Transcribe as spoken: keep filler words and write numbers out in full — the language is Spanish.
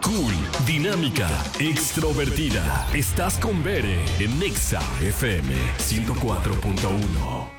cool, dinámica, extrovertida. Estás con Bere en Nexa F M ciento cuatro punto uno.